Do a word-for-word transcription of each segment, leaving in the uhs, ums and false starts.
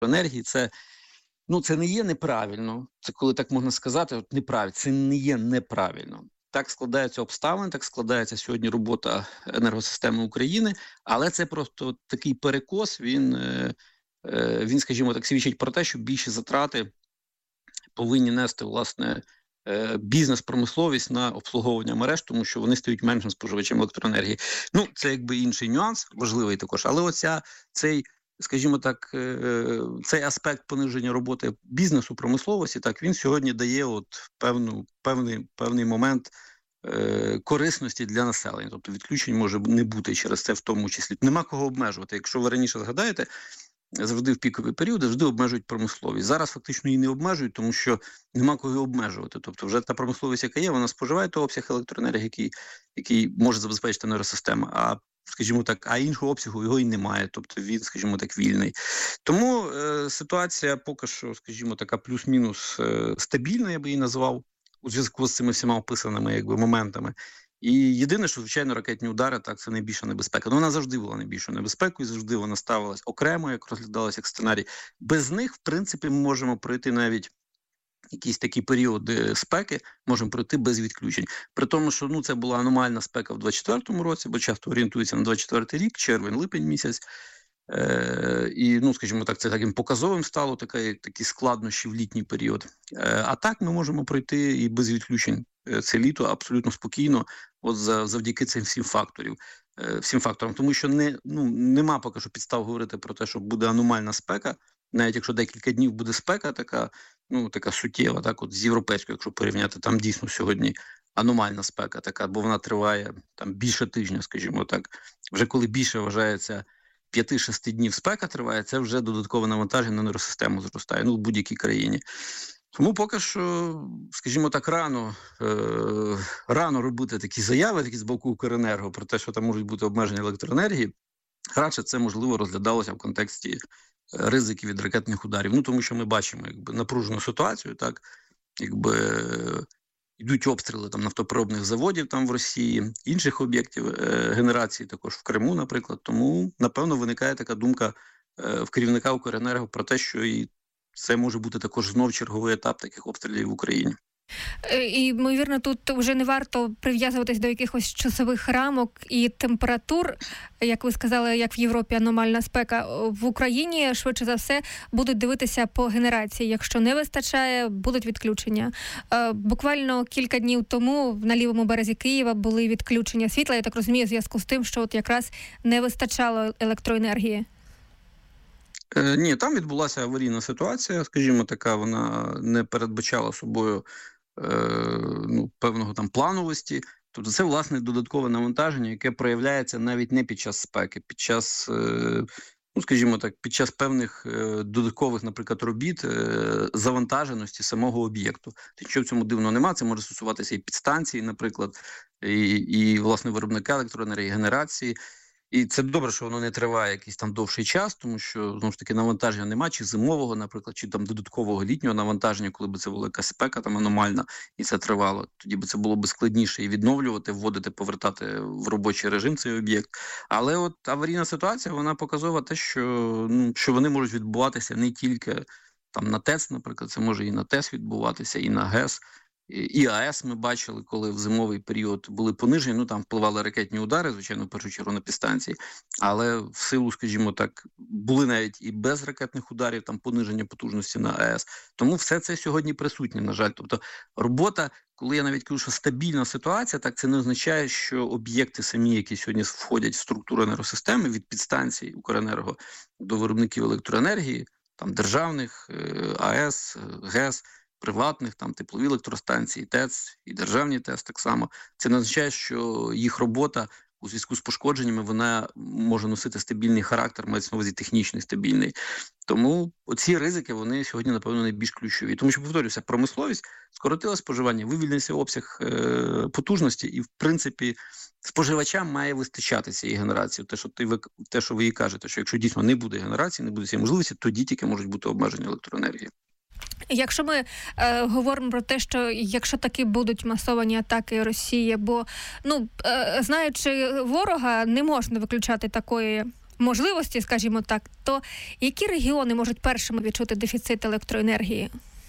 енергії, це, ну, це не є неправильно. Це коли так можна сказати, от неправильно, це не є неправильно. Так складаються обставини, так складається сьогодні робота енергосистеми України, але це просто такий перекос, він, е, е, він, скажімо так, свідчить про те, що більші затрати повинні нести, власне, е, бізнес-промисловість на обслуговування мереж, тому що вони стають меншим споживачем електроенергії. Ну, це якби інший нюанс, важливий також, але оця, цей, скажімо так, е, цей аспект пониження роботи бізнесу, промисловості, так, він сьогодні дає от певну, певний, певний момент е, корисності для населення. Тобто відключень може не бути через це в тому числі. Нема кого обмежувати. Якщо ви раніше згадаєте, завжди в пікові періоди завжди обмежують промисловість. Зараз фактично її не обмежують, тому що нема кого обмежувати. Тобто вже та промисловість, яка є, вона споживає той обсяг електроенергії, який, який може забезпечити енергосистема. А скажімо так, а іншого обсягу його і немає, тобто він, скажімо так, вільний. Тому е, ситуація поки що, скажімо, така плюс-мінус е, стабільна, я би її назвав, у зв'язку з цими всіма описаними якби моментами. І єдине, що, звичайно, ракетні удари, так, це найбільша небезпека. Ну, вона завжди була найбільшою небезпекою, завжди вона ставилась окремо, як розглядалася як сценарій. Без них, в принципі, ми можемо пройти навіть якісь такі періоди спеки, можемо пройти без відключень. При тому, що, ну, це була аномальна спека в двадцять четвертому році, бо часто орієнтується на двадцять четвертий рік, червень-липень місяць. Е, і, ну, скажімо так, це таким показовим стало, такі, такі складнощі в літній період. Е, а так ми можемо пройти і без відключень це літо абсолютно спокійно, от завдяки цим всім факторів, е, всім факторам. Тому що не, ну, нема поки що підстав говорити про те, що буде аномальна спека, навіть якщо декілька днів буде спека така, ну, така суттєва, так, от з європейською, якщо порівняти, там дійсно сьогодні аномальна спека така, бо вона триває там більше тижня, скажімо так. Вже коли більше вважається п'яти-шести днів спека триває, це вже додаткове навантаження на енергосистему зростає, ну, в будь-якій країні. Тому поки що, скажімо так, рано, е, рано робити такі заяви, такі з боку Укренерго, про те, що там можуть бути обмеження електроенергії. Радше це, можливо, розглядалося в контексті ризиків від ракетних ударів. Ну, тому що ми бачимо, якби, напружену ситуацію, так, якби йдуть обстріли там нафтопереробних заводів там в Росії, інших об'єктів е, генерації, також в Криму, наприклад. Тому, напевно, виникає така думка е, в керівника Укренерго про те, що і це може бути також знов черговий етап таких обстрілів в Україні. І, ймовірно, тут вже не варто прив'язуватись до якихось часових рамок і температур. Як ви сказали, як в Європі аномальна спека. В Україні, швидше за все, будуть дивитися по генерації. Якщо не вистачає, будуть відключення. Буквально кілька днів тому на лівому березі Києва були відключення світла. Я так розумію, в зв'язку з тим, що от якраз не вистачало електроенергії. Е, ні, там відбулася аварійна ситуація, скажімо, така, вона не передбачала собою е, ну, певного там плановості. Тобто це, власне, додаткове навантаження, яке проявляється навіть не під час спеки, під час, е, ну, скажімо так, під час певних е, додаткових, наприклад, робіт е, завантаженості самого об'єкту. Що в цьому дивно нема, це може стосуватися і підстанції, наприклад, і, і власне, виробника електроенергії, генерації. І це добре, що воно не триває якийсь там довший час, тому що, знову ж таки, навантаження нема, чи зимового, наприклад, чи там додаткового літнього навантаження, коли б це була якась спека там аномальна, і це тривало. Тоді б це було б складніше і відновлювати, вводити, повертати в робочий режим цей об'єкт. Але от аварійна ситуація, вона показує те, що, ну, що вони можуть відбуватися не тільки там на ТЕЦ, наприклад, це може і на ТЕС відбуватися, і на ГЕС. І АЕС ми бачили, коли в зимовий період були понижені, ну там впливали ракетні удари, звичайно, в першу чергу на підстанції, але в силу, скажімо так, були навіть і без ракетних ударів, там пониження потужності на АЕС. Тому все це сьогодні присутнє, на жаль. Тобто робота, коли я навіть кажу, що стабільна ситуація, так це не означає, що об'єкти самі, які сьогодні входять в структуру енергосистеми, від підстанцій Укренерго до виробників електроенергії, там державних, АЕС, ГЕС, приватних, там теплові електростанції, ТЕЦ і державні ТЕЦ так само. Це не означає, що їх робота у зв'язку з пошкодженнями, вона може носити стабільний характер, мається на увазі технічний, стабільний. Тому оці ризики, вони сьогодні, напевно, найбільш ключові. Тому що, повторюся, промисловість скоротила споживання, вивільнився обсяг е- потужності і, в принципі, споживачам має вистачати цієї генерації. Те, що ти, те, що ви їй кажете, що якщо дійсно не буде генерації, не буде цієї можливості, тоді тільки можуть бути обмеження електроенергії. Якщо ми е, говоримо про те, що якщо таки будуть масовані атаки Росії, бо, ну, е, знаючи ворога, не можна виключати такої можливості, скажімо так, то які регіони можуть першими відчути дефіцит електроенергії?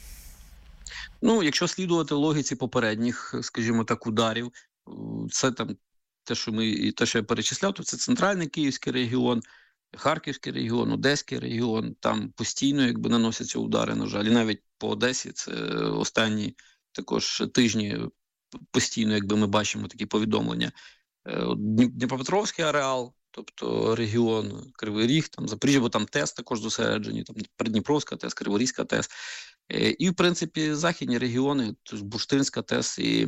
Ну, якщо слідувати логіці попередніх, скажімо так, ударів, це там те, що ми те, що я перечисляв, то це центральний Київський регіон, Харківський регіон, Одеський регіон, там постійно якби наносяться удари, на жаль, і навіть по Одесі це останні також тижні постійно, якби ми бачимо такі повідомлення. Дніпропетровський ареал, тобто регіон Кривий Ріг, там Запоріжжя, бо там ТЕС також зосереджені, там Придніпровська ТЕС, Криворізька ТЕС. І, в принципі, західні регіони, тобто Бурштинська ТЕС і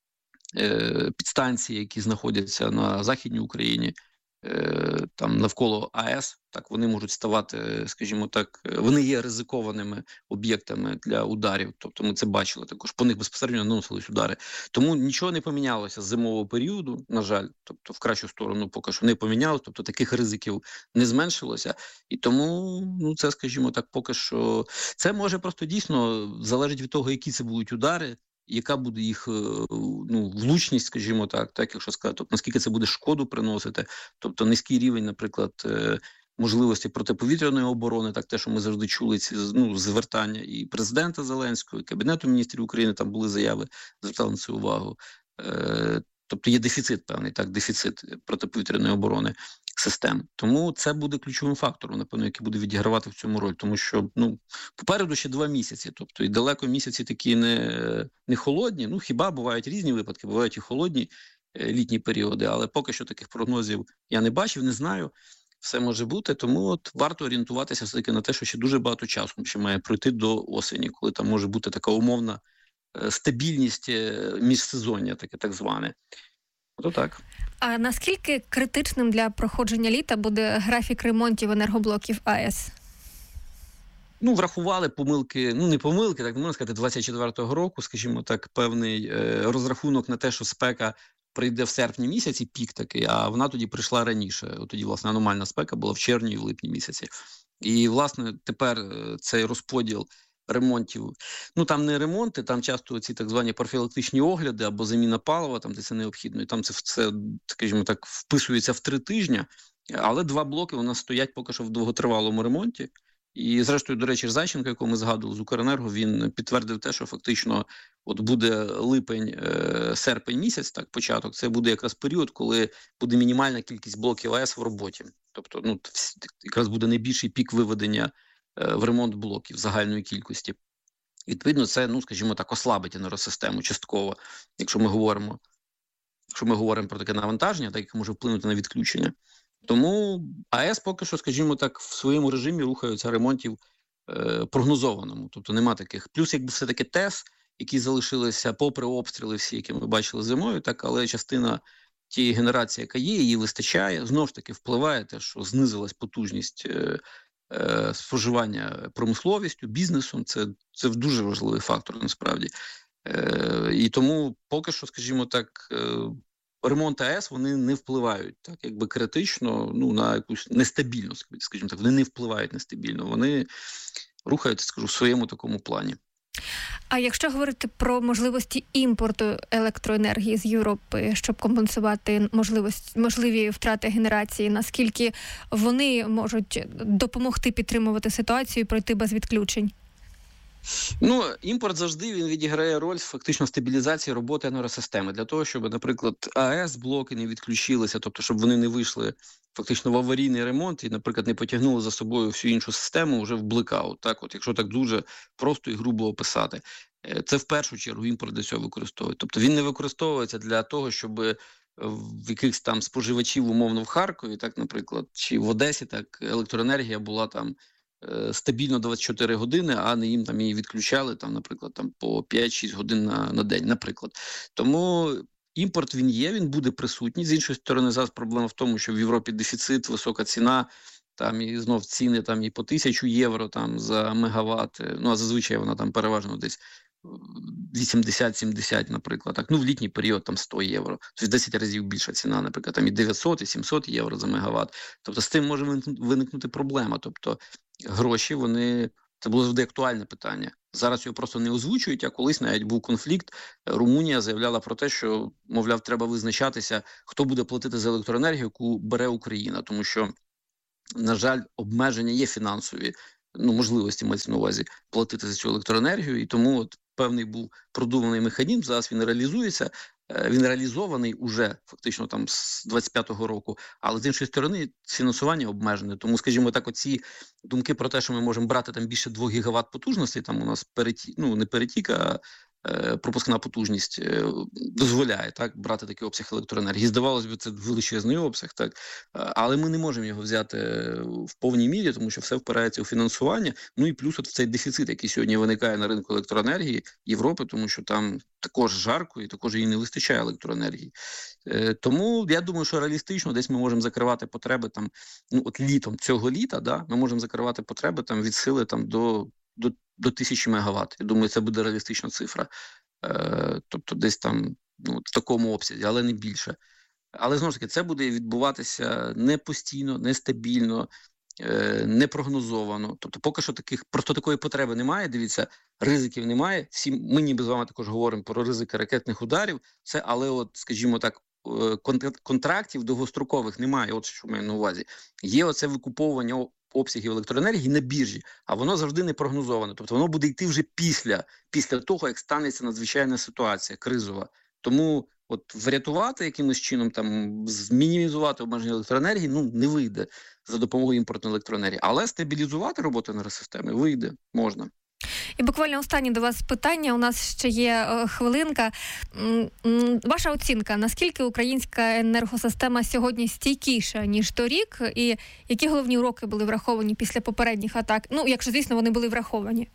е, підстанції, які знаходяться на Західній Україні, е, там навколо АЕС, так вони можуть ставати, скажімо так, вони є ризикованими об'єктами для ударів. Тобто ми це бачили також, по них безпосередньо наносились удари. Тому нічого не помінялося з зимового періоду, на жаль, тобто в кращу сторону поки що не помінялося, тобто таких ризиків не зменшилося. І тому, ну це, скажімо так, поки що, це може просто дійсно залежить від того, які це будуть удари, яка буде їх ну, влучність, скажімо так, так якщо сказати, тобто наскільки це буде шкоду приносити, тобто низький рівень, наприклад, можливості протиповітряної оборони, так те, що ми завжди чули ці ну, звертання і президента Зеленського, і Кабінету міністрів України, там були заяви, звертали на це увагу. Е, тобто є дефіцит певний, так, дефіцит протиповітряної оборони систем. Тому це буде ключовим фактором, напевно, який буде відігравати в цьому роль, тому що, ну, попереду ще два місяці, тобто і далеко місяці такі не, не холодні, ну, хіба бувають різні випадки, бувають і холодні е, літні періоди, але поки що таких прогнозів я не бачив, не знаю. Все може бути, тому от варто орієнтуватися все-таки на те, що ще дуже багато часу ще має пройти до осені, коли там може бути така умовна е, стабільність е, міжсезоння, таке так зване. Ото так. А наскільки критичним для проходження літа буде графік ремонтів енергоблоків АЕС? Ну, врахували помилки, ну не помилки, так не можна сказати, двадцять четвертого року, скажімо так, певний е, розрахунок на те, що спека прийде в серпні місяці, пік такий, а вона тоді прийшла раніше. От тоді, власне, аномальна спека була в червні і в липні місяці. І, власне, тепер цей розподіл ремонтів, ну там не ремонти, там часто ці так звані профілактичні огляди або заміна палива, там де це необхідно, і там це, це, скажімо так, вписується в три тижні, але два блоки у нас стоять поки що в довготривалому ремонті. І, зрештою, до речі, Зайченко, якого ми згадували з Укренерго, він підтвердив те, що фактично от буде липень, серпень місяць, так, початок, це буде якраз період, коли буде мінімальна кількість блоків АЕС в роботі. Тобто, ну, якраз буде найбільший пік виведення в ремонт блоків загальної кількості. Відповідно, це, ну, скажімо так, ослабить енергосистему частково, якщо ми говоримо, якщо ми говоримо про таке навантаження, так як може вплинути на відключення. Тому АЕС поки що, скажімо так, в своєму режимі рухаються ремонтів е, прогнозованому. Тобто нема таких. Плюс, якби все-таки ТЕС, які залишилися попри обстріли всі, які ми бачили зимою, так, але частина тієї генерації, яка є, її вистачає. Знову ж таки, впливає те, що знизилась потужність е, е, споживання промисловістю, бізнесом. Це, це дуже важливий фактор, насправді. Е, і тому поки що, скажімо так, е, ремонт АЕС, вони не впливають так, якби критично, ну, на якусь нестабільність, скажімо так, вони не впливають нестабільно, вони рухаються, скажу, в своєму такому плані. А якщо говорити про можливості імпорту електроенергії з Європи, щоб компенсувати можливості, можливі втрати генерації, наскільки вони можуть допомогти підтримувати ситуацію і пройти без відключень? Ну, імпорт завжди він відіграє роль фактично стабілізації роботи енергосистеми. Для того, щоб, наприклад, АЕС блоки не відключилися, тобто, щоб вони не вийшли фактично в аварійний ремонт і, наприклад, не потягнули за собою всю іншу систему вже в блекаут. Так, от, якщо так дуже просто і грубо описати. Це в першу чергу імпорт для цього використовує. Тобто він не використовується для того, щоб в якихось там споживачів, умовно, в Харкові, так, наприклад, чи в Одесі, так, електроенергія була там стабільно двадцять чотири години, а не їм там її відключали, там, наприклад, там по п'ять-шість годин на, на день, наприклад. Тому імпорт він є, він буде присутній. З іншої сторони, зараз проблема в тому, що в Європі дефіцит, висока ціна, там і знов ціни там і по тисячу євро там за мегаватт, ну а зазвичай вона там переважно десь вісімдесят-сімдесят, наприклад, так, ну в літній період там сто євро, тобто десять разів більша ціна, наприклад, там і дев'ятсот, і сімсот євро за мегаватт. Тобто з тим може виникнути проблема, тобто гроші, вони, це було завжди актуальне питання. Зараз його просто не озвучують, а колись навіть був конфлікт. Румунія заявляла про те, що, мовляв, треба визначатися, хто буде платити за електроенергію, яку бере Україна, тому що на жаль, обмеження є фінансові, ну, можливості мається на увазі платити за цю електроенергію, і тому от певний був продуманий механізм, зараз він реалізується, він реалізований уже фактично там з двадцять п'ятого року, але з іншої сторони фінансування обмежене. Тому, скажімо так, оці думки про те, що ми можемо брати там більше двох гігават потужностей, там у нас переті... ну, не перетік, а е, пропускна потужність е, дозволяє так брати такий обсяг електроенергії. Здавалось би, це величезний обсяг, так, але ми не можемо його взяти в повній мірі, тому що все впирається у фінансування. Ну і плюс от в цей дефіцит, який сьогодні виникає на ринку електроенергії Європи, тому що там також жарко і також їй не вистачає електроенергії. Е, тому я думаю, що реалістично десь ми можемо закривати потреби там, ну от літом цього літа, да, ми можемо закривати потреби там від сили там до до, до тисячі мегаватт. Я думаю, це буде реалістична цифра. Е, тобто десь там ну, в такому обсязі, але не більше. Але, знову ж таки, це буде відбуватися не постійно, не стабільно, е, не прогнозовано. Тобто поки що таких, просто такої потреби немає, дивіться, ризиків немає. Всі, ми ніби з вами також говоримо про ризики ракетних ударів, це, але от, скажімо так, контрактів довгострокових немає, от що маю на увазі. Є оце викуповування обсягів електроенергії на біржі, а воно завжди не прогнозоване. Тобто воно буде йти вже після, після того, як станеться надзвичайна ситуація, кризова. Тому от врятувати якимось чином, там, змінімізувати обмеження електроенергії, ну, не вийде за допомогою імпортної електроенергії. Але стабілізувати роботу енергосистеми вийде, можна. І буквально останнє до вас питання. У нас ще є е, хвилинка. Ваша оцінка, наскільки українська енергосистема сьогодні стійкіша, ніж торік? І які головні уроки були враховані після попередніх атак? Ну, якщо, звісно, вони були враховані.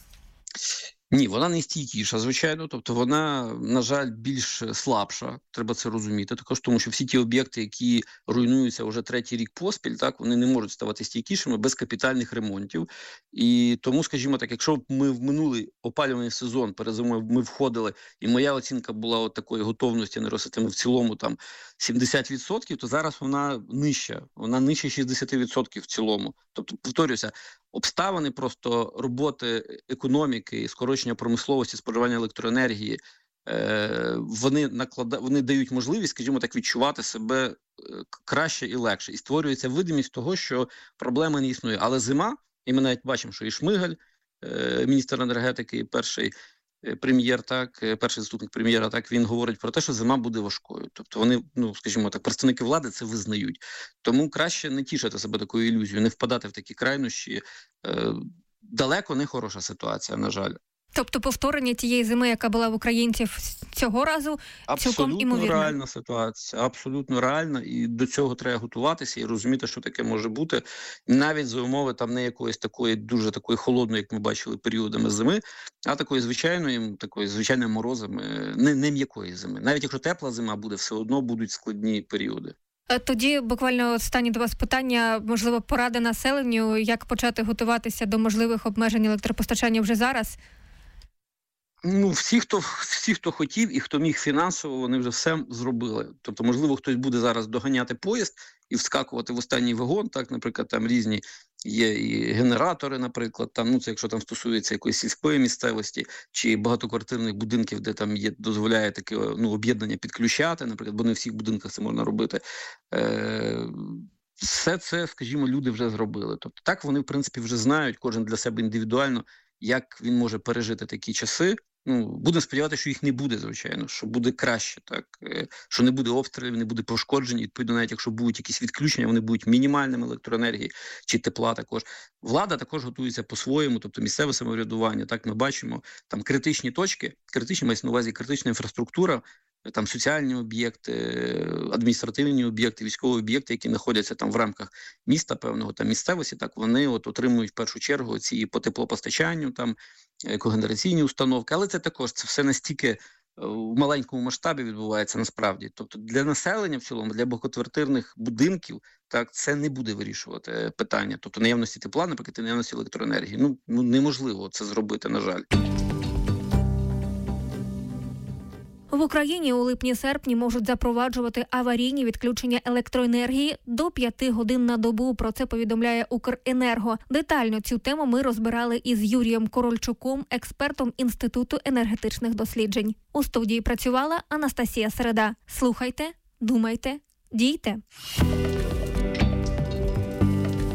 Ні, вона не стійкіша, звичайно, тобто вона, на жаль, більш слабша, треба це розуміти, також тому, що всі ті об'єкти, які руйнуються вже третій рік поспіль, так, вони не можуть ставати стійкішими без капітальних ремонтів. І тому, скажімо так, якщо ми в минулий опалювальний сезон перед зимою ми входили, і моя оцінка була от такої готовності енергосистеми в цілому там сімдесят відсотків, то зараз вона нижча, вона нижче шістдесят відсотків в цілому. Тобто, повторюся, обставини просто роботи економіки, скорочення промисловості, споживання електроенергії, е, вони наклада, вони дають можливість, скажімо так, відчувати себе краще і легше. І створюється видимість того, що проблеми не існує. Але зима, і ми навіть бачимо, що і Шмигаль, е, міністр енергетики, і перший прем'єр, так, перший заступник прем'єра, так, він говорить про те, що зима буде важкою. Тобто вони, ну, скажімо так, представники влади це визнають. Тому краще не тішити себе такою ілюзією, не впадати в такі крайнощі. Е, далеко не хороша ситуація, на жаль. Тобто повторення тієї зими, яка була в українців цього разу, цілком імовірно? Абсолютно реальна ситуація, абсолютно реальна, і до цього треба готуватися і розуміти, що таке може бути, навіть за умови там не якоїсь такої, дуже такої холодної, як ми бачили, періодами зими, а такої звичайної, такої звичайної морозами, не, не м'якої зими. Навіть якщо тепла зима буде, все одно будуть складні періоди. Тоді буквально останнє до вас питання, можливо, поради населенню, як почати готуватися до можливих обмежень електропостачання вже зараз? Ну, всі, хто всі, хто хотів і хто міг фінансово, вони вже все зробили. Тобто, можливо, хтось буде зараз доганяти поїзд і вскакувати в останній вагон, так, наприклад, там різні є і генератори, наприклад, там, ну, це якщо там стосується якоїсь сільської місцевості чи багатоквартирних будинків, де там є, дозволяє таке, ну, об'єднання підключати, наприклад, бо не в всіх будинках це можна робити. Е- все це, скажімо, люди вже зробили. Тобто, так вони, в принципі, вже знають, кожен для себе індивідуально, як він може пережити такі часи. Ну, будемо сподіватися, що їх не буде, звичайно, що буде краще, так, що не буде обстрілів, не буде пошкоджень, відповідно, навіть якщо будуть якісь відключення, вони будуть мінімальними електроенергії чи тепла також. Влада також готується по-своєму, тобто місцеве самоврядування, так, ми бачимо, там критичні точки, критичні, мається на увазі критична інфраструктура, там соціальні об'єкти, адміністративні об'єкти, військові об'єкти, які знаходяться там в рамках міста певного, там місцевості, так вони от отримують в першу чергу ці по теплопостачанню, там когенераційні установки, але це також це все настільки в маленькому масштабі відбувається насправді. Тобто для населення в цілому, для багатоквартирних будинків, так, це не буде вирішувати питання. Тобто наявності тепла, наприклад, наявності електроенергії. Ну, ну неможливо це зробити, на жаль. В Україні у липні-серпні можуть запроваджувати аварійні відключення електроенергії до п'яти годин на добу. Про це повідомляє Укренерго. Детально цю тему ми розбирали із Юрієм Корольчуком, експертом Інституту енергетичних досліджень. У студії працювала Анастасія Середа. Слухайте, думайте, дійте.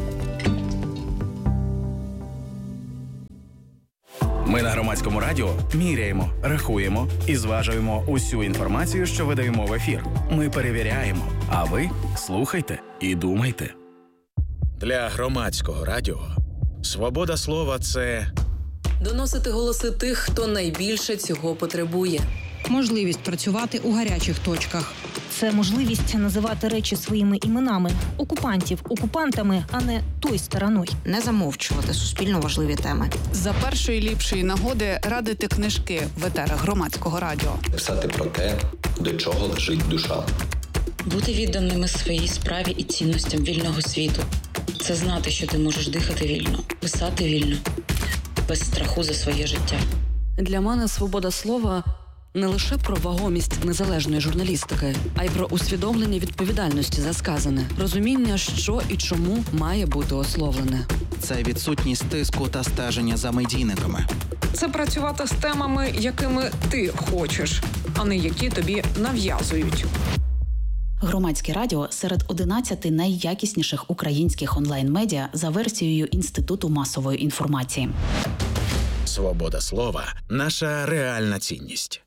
Ми на Громадському радіо міряємо, рахуємо і зважуємо усю інформацію, що видаємо в ефір. Ми перевіряємо, а ви слухайте і думайте. Для Громадського радіо свобода слова – це доносити голоси тих, хто найбільше цього потребує. Можливість працювати у гарячих точках. Це можливість називати речі своїми іменами. Окупантів окупантами, а не той стороною. Не замовчувати суспільно важливі теми. За першої ліпшої нагоди радити книжки в етерах Громадського радіо. Писати про те, до чого лежить душа. Бути відданими своїй справі і цінностям вільного світу. Це знати, що ти можеш дихати вільно, писати вільно, без страху за своє життя. Для мене свобода слова – не лише про вагомість незалежної журналістики, а й про усвідомлення відповідальності за сказане, розуміння, що і чому має бути ословлене. Це відсутність тиску та стеження за медійниками. Це працювати з темами, якими ти хочеш, а не які тобі нав'язують. Громадське радіо серед одинадцяти найякісніших українських онлайн-медіа за версією Інституту масової інформації. свобода слова – наша реальна цінність.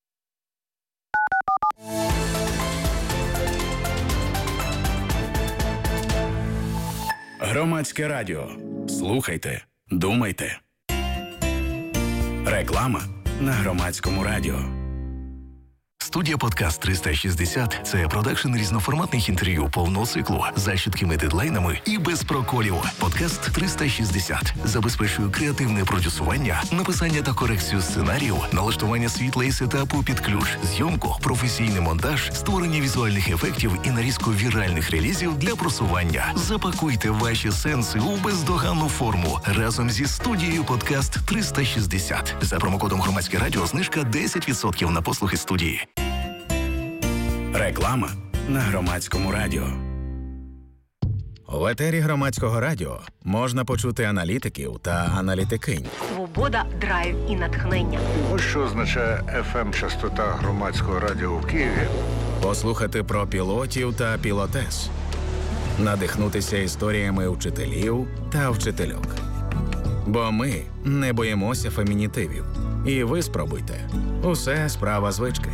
Громадське радіо. Слухайте, думайте. Реклама на Громадському радіо. Студія «Подкаст триста шістдесят» – це продакшн різноформатних інтерв'ю повного циклу з чіткими дедлайнами і без проколів. «Подкаст триста шістдесят» забезпечує креативне продюсування, написання та корекцію сценаріїв, налаштування світла і сетапу під ключ, зйомку, професійний монтаж, створення візуальних ефектів і нарізку віральних релізів для просування. Запакуйте ваші сенси у бездоганну форму разом зі студією «Подкаст триста шістдесят». За промокодом «Громадське радіо» знижка десять відсотків на послуги студії. Реклама на Громадському радіо. В етері Громадського радіо можна почути аналітиків та аналітикинь. Свобода, драйв і натхнення. Ось що означає еф ем-частота Громадського радіо в Києві. Послухати про пілотів та пілотес. Надихнутися історіями вчителів та вчительок. Бо ми не боїмося фемінітивів. І ви спробуйте. Усе справа звички.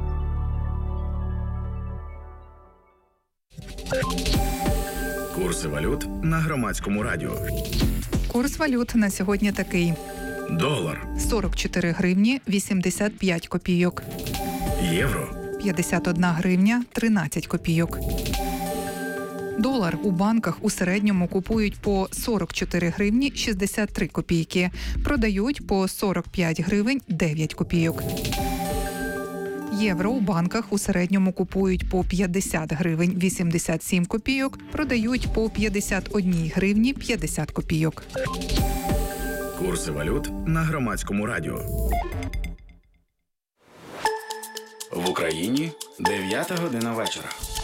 Курси валют на Громадському радіо. Курс валют на сьогодні такий. Долар сорок чотири гривні вісімдесят п'ять копійок. Євро п'ятдесят одна гривня тринадцять копійок. Долар у банках у середньому купують по сорок чотири гривні шістдесят три копійки, продають по сорок п'ять гривень дев'ять копійок. Євро у банках у середньому купують по п'ятдесят гривень вісімдесят сім копійок, продають по п'ятдесят одна гривні п'ятдесят копійок. Курси валют на Громадському радіо. В Україні дев'ята година вечора.